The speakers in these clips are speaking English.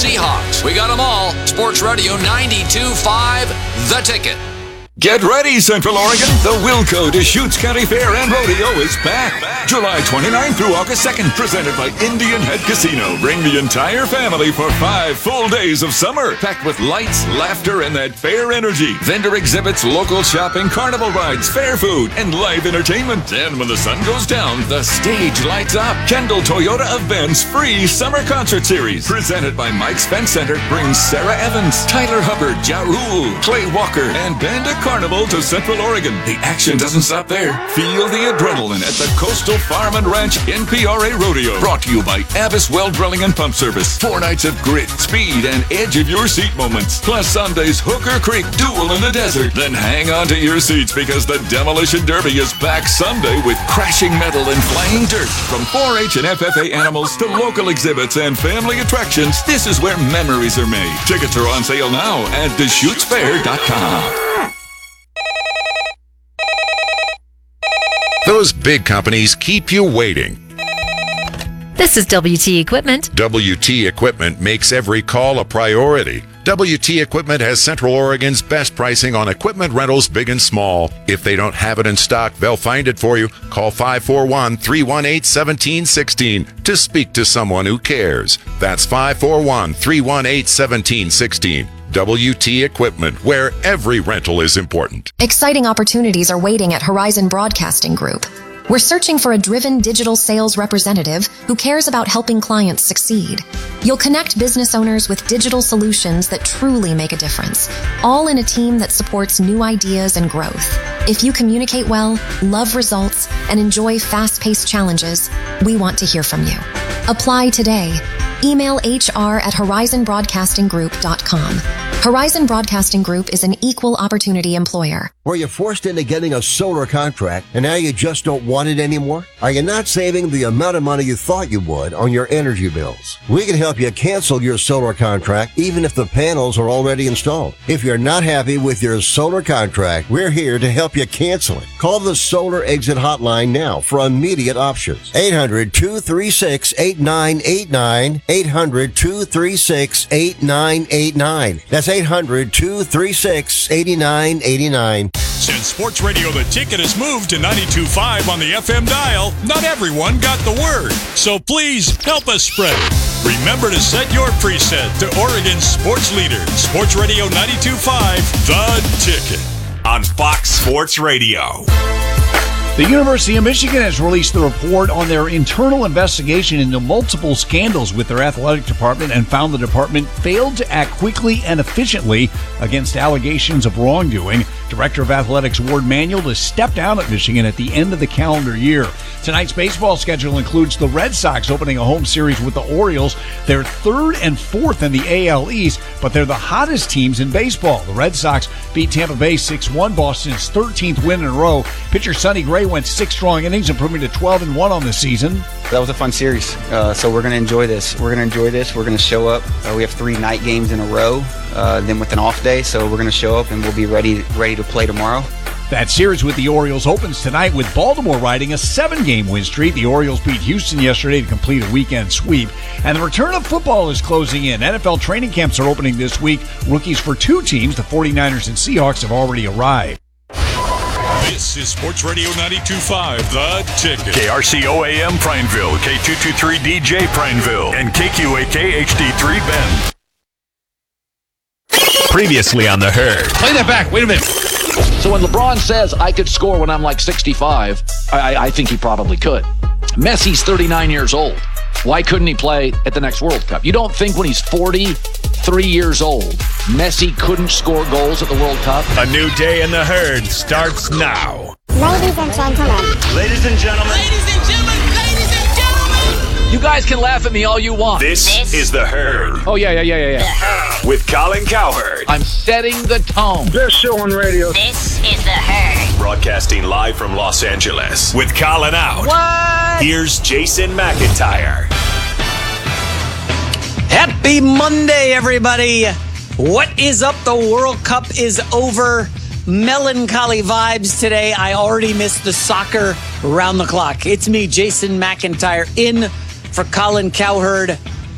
Seahawks. We got them all. Sports Radio 92.5, The Ticket. Get ready, Central Oregon. The Wilco Deschutes County Fair and Rodeo is back. July 29th through August 2nd, presented by Indian Head Casino. Bring the entire family for 5 full days of summer, packed with lights, laughter, and that fair energy. Vendor exhibits, local shopping, carnival rides, fair food, and live entertainment. And when the sun goes down, the stage lights up. Kendall Toyota Events free summer concert series, presented by Mike's Fence Center, brings Sarah Evans, Tyler Hubbard, Ja Rule, Clay Walker, and Banda Carnival to Central Oregon. The action doesn't stop there. Feel the adrenaline at the Coastal Farm and Ranch NPRA Rodeo. Brought to you by Abbas Well Drilling and Pump Service. 4 nights of grit, speed, and edge of your seat moments. Plus Sunday's Hooker Creek Duel in the Desert. Then hang on to your seats because the Demolition Derby is back Sunday with crashing metal and flying dirt. From 4-H and FFA animals to local exhibits and family attractions, this is where memories are made. Tickets are on sale now at DeschutesFair.com. Those big companies keep you waiting. This is WT Equipment. WT Equipment makes every call a priority. WT Equipment has Central Oregon's best pricing on equipment rentals, big and small. If they don't have it in stock, they'll find it for you. Call 541-318-1716 to speak to someone who cares. That's 541-318-1716. WT Equipment, where every rental is important. Exciting opportunities are waiting at Horizon Broadcasting Group. We're searching for a driven digital sales representative who cares about helping clients succeed. You'll connect business owners with digital solutions that truly make a difference, all in a team that supports new ideas and growth. If you communicate well, love results, and enjoy fast-paced challenges, we want to hear from you. Apply today. Email hr@horizonbroadcastinggroup.com. Horizon Broadcasting Group is an equal opportunity employer. Were you forced into getting a solar contract and now you just don't want it anymore? Are you not saving the amount of money you thought you would on your energy bills? We can help you cancel your solar contract even if the panels are already installed. If you're not happy with your solar contract, we're here to help you cancel it. Call the Solar Exit Hotline now for immediate options. 800-236-8989. 800-236-8989. That's 800-236-8989. Since Sports Radio The Ticket has moved to 92.5 on the FM dial, not everyone got the word. So please help us spread it. Remember to set your preset to Oregon's sports leader, Sports Radio 92.5, The Ticket, on Fox Sports Radio. The University of Michigan has released the report on their internal investigation into multiple scandals with their athletic department and found the department failed to act quickly and efficiently against allegations of wrongdoing. Director of Athletics Ward Manuel to step down at Michigan at the end of the calendar year. Tonight's baseball schedule includes the Red Sox opening a home series with the Orioles. They're 3rd and 4th in the AL East, but they're the hottest teams in baseball. The Red Sox beat Tampa Bay 6-1, Boston's 13th win in a row. Pitcher Sonny Gray went 6 strong innings, improving to 12-1 on the season. That was a fun series, so we're going to enjoy this. We're going to show up. We have 3 night games in a row, then with an off day, so we're going to show up and we'll be ready to play tomorrow. That series with the Orioles opens tonight with Baltimore riding a 7-game win streak. The Orioles beat Houston yesterday to complete a weekend sweep. And the return of football is closing in. NFL training camps are opening this week. Rookies for 2 teams, the 49ers and Seahawks, have already arrived. This is Sports Radio 92.5, The Ticket. KRCO-AM Prineville, K223DJ Prineville, and KQAK HD3 Bend. Previously on The Herd. Play that back. Wait a minute. So when LeBron says I could score when I'm like 65, I think he probably could. Messi's 39 years old. Why couldn't he play at the next World Cup? You don't think when he's 43 years old, Messi couldn't score goals at the World Cup? A new day in The Herd starts now. Ladies and gentlemen. Ladies and gentlemen. Ladies and gentlemen. Ladies and gentlemen. You guys can laugh at me all you want. This is The Herd. Oh, yeah. The Herd. With Colin Cowherd. I'm setting the tone. Best show on radio. This is The Herd. Broadcasting live from Los Angeles. With Colin out. What? Here's Jason McIntyre. Happy Monday, everybody. What is up? The World Cup is over. Melancholy vibes today. I already missed the soccer round the clock. It's me, Jason McIntyre, in for Colin Cowherd.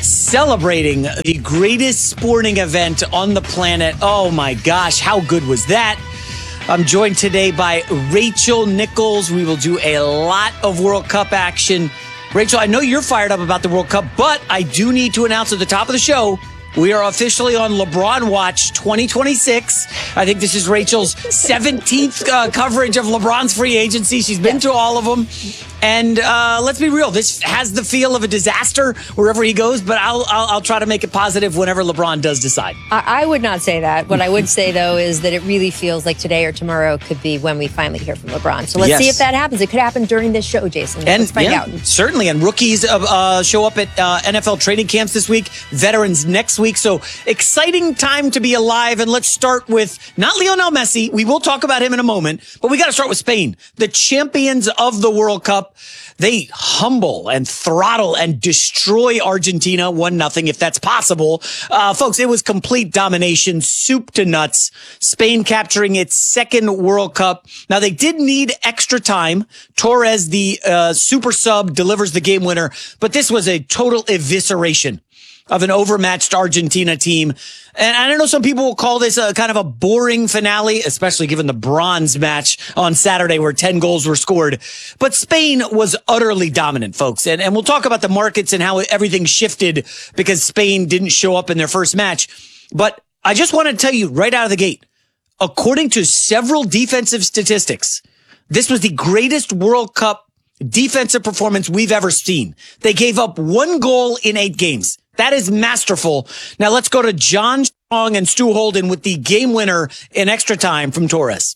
celebrating the greatest sporting event on the planet. Oh my gosh, how good was that? I'm joined today by Rachel Nichols. We will do a lot of World Cup action. Rachel, I know you're fired up about the World Cup, but I do need to announce at the top of the show, we are officially on LeBron Watch 2026. I think this is Rachel's 17th coverage of LeBron's free agency. She's been to all of them. And let's be real, this has the feel of a disaster wherever he goes, but I'll try to make it positive whenever LeBron does decide. I would not say that. What I would say, though, is that it really feels like today or tomorrow could be when we finally hear from LeBron. So let's see if that happens. It could happen during this show, Jason. Let's find out. Certainly. And rookies show up at NFL training camps this week, veterans next week. So exciting time to be alive. And let's start with not Lionel Messi. We will talk about him in a moment, but we got to start with Spain, the champions of the World Cup. They humble and throttle and destroy Argentina 1-0, if that's possible. Folks, it was complete domination, soup to nuts. Spain capturing its second World Cup. Now, they did need extra time. Torres, the super sub, delivers the game winner. But this was a total evisceration of an overmatched Argentina team. And I don't know, some people will call this a kind of a boring finale, especially given the bronze match on Saturday where 10 goals were scored. But Spain was utterly dominant, folks. And we'll talk about the markets and how everything shifted because Spain didn't show up in their first match. But I just want to tell you right out of the gate, according to several defensive statistics, this was the greatest World Cup defensive performance we've ever seen. They gave up 1 goal in 8 games. That is masterful. Now let's go to John Strong and Stu Holden with the game winner in extra time from Torres.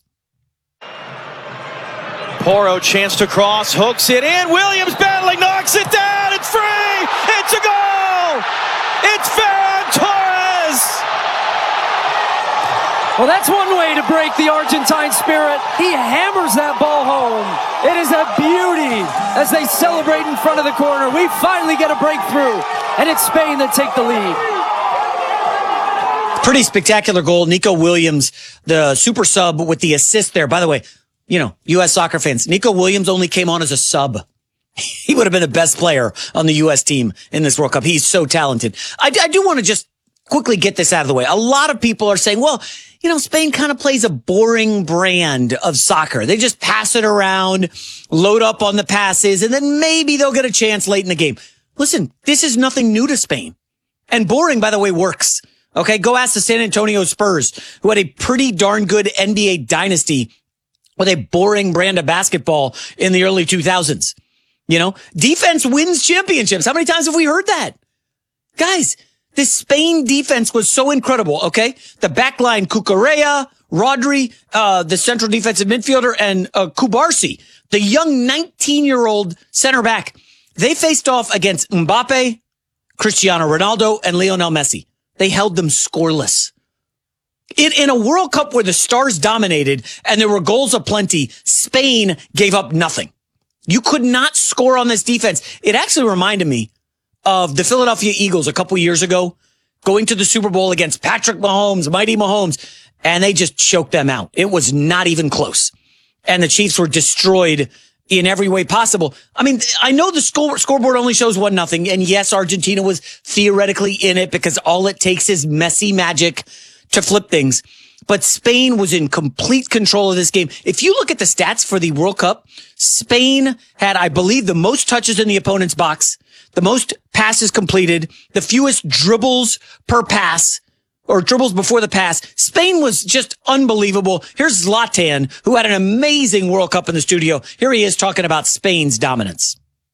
Porro, chance to cross, hooks it in. Williams battling, knocks it down. It's free. It's a goal. It's Ferran Torres. Well, that's one way to break the Argentine spirit. He hammers that ball home. It is a beauty as they celebrate in front of the corner. We finally get a breakthrough, and it's Spain that take the lead. Pretty spectacular goal. Nico Williams, the super sub with the assist there. By the way, you know, U.S. soccer fans, Nico Williams only came on as a sub. He would have been the best player on the U.S. team in this World Cup. He's so talented. I do want to just quickly get this out of the way. A lot of people are saying, well, you know, Spain kind of plays a boring brand of soccer. They just pass it around, load up on the passes, and then maybe they'll get a chance late in the game. Listen, this is nothing new to Spain. And boring, by the way, works. Okay, go ask the San Antonio Spurs, who had a pretty darn good NBA dynasty with a boring brand of basketball in the early 2000s. You know, defense wins championships. How many times have we heard that? Guys, this Spain defense was so incredible, okay? The backline, Cucurella, Rodri, the central defensive midfielder, and Kubarsi, the young 19-year-old center back. They faced off against Mbappe, Cristiano Ronaldo, and Lionel Messi. They held them scoreless. In a World Cup where the stars dominated and there were goals aplenty, Spain gave up nothing. You could not score on this defense. It actually reminded me of the Philadelphia Eagles a couple years ago, going to the Super Bowl against Patrick Mahomes, mighty Mahomes, and they just choked them out. It was not even close. And the Chiefs were destroyed in every way possible. I mean, I know the scoreboard only shows 1-0, and yes, Argentina was theoretically in it because all it takes is Messi magic to flip things. But Spain was in complete control of this game. If you look at the stats for the World Cup, Spain had, I believe, the most touches in the opponent's box, the most passes completed, the fewest dribbles per pass, or dribbles before the pass. Spain was just unbelievable. Here's Zlatan, who had an amazing World Cup in the studio. Here he is talking about Spain's dominance.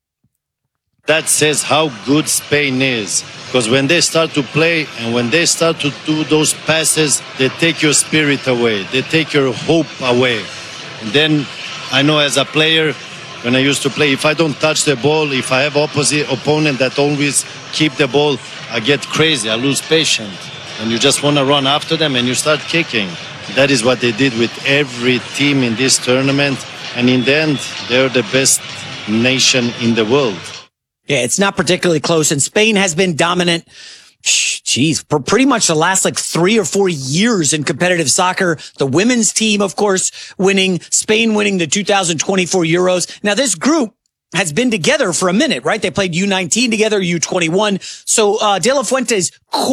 That says how good Spain is. Because when they start to play and when they start to do those passes, they take your spirit away. They take your hope away. And then I know as a player, when I used to play, if I don't touch the ball, if I have opposite opponent that always keep the ball, I get crazy. I lose patience. And you just want to run after them and you start kicking. That is what they did with every team in this tournament. And in the end, they're the best nation in the world. Yeah, it's not particularly close. And Spain has been dominant, for pretty much the last 3 or 4 years in competitive soccer. The women's team, of course, winning. Spain winning the 2024 Euros. Now, this group has been together for a minute, right? They played U19 together, U21. So De La Fuente's